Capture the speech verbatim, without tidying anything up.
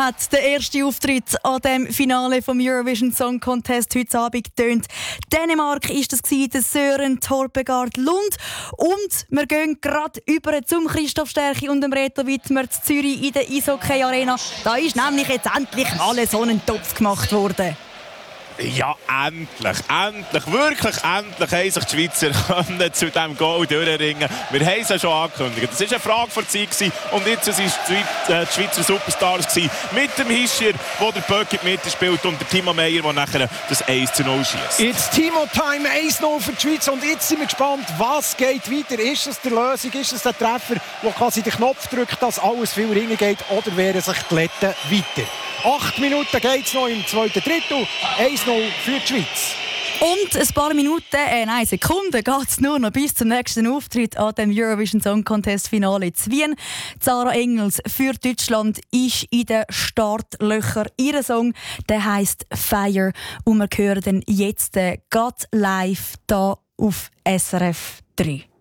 hat der erste Auftritt an dem Finale vom Eurovision Song Contest heute Abend getönt. Dänemark ist das gewesen, der Søren Torpegaard Lund. Und wir gehen gerade über zum Christoph Stärchi und dem Reto Wittmer zu Zürich in der Eishockey Arena. Da ist nämlich jetzt endlich alles so einen Topf gemacht worden. Ja, endlich, endlich, wirklich endlich haben sich die Schweizer können zu diesem Goal durchringen. Wir haben es ja schon angekündigt. Es war eine Frage vor Zeit und jetzt waren es die Schweizer Superstars gewesen. Mit dem Hischier, der der Böck in die Mitte spielt und der Timo Meyer, der nachher das eins zu null schießt. Jetzt Timo-Time eins null für die Schweiz und jetzt sind wir gespannt, was geht weiter. Ist es die Lösung, ist es der Treffer, der quasi den Knopf drückt, dass alles viel reingeht, oder wehren sich die Letten weiter? Acht Minuten geht es noch im zweiten Drittel. eins null für die Schweiz. Und ein paar Minuten, äh, nein, Sekunden geht es nur noch bis zum nächsten Auftritt an dem Eurovision Song Contest Finale in Wien. Zara Engels für Deutschland ist in den Startlöchern. Ihr Song, der heisst «Fire». Und wir hören den jetzt äh, gerade live hier auf S R F drei.